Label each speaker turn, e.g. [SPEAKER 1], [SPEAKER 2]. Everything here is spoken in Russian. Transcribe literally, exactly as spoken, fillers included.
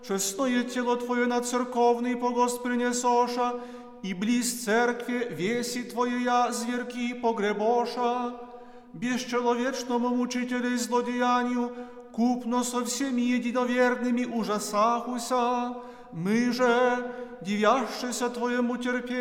[SPEAKER 1] честное тело Твое на церковный погост принесоша, и близ церкви веси Твоя зверки погребоша, бесчеловечному мучителю и злодеянию, купно со всеми единоверными ужасахуся, мы же, дивящися Твоему терпению,